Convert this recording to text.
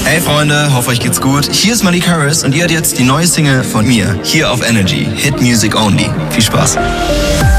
Hey Freunde, hoffe euch geht's gut. Hier ist Malik Harris und ihr hört jetzt die neue Single von mir hier auf Energy. Hit Music Only. Viel Spaß.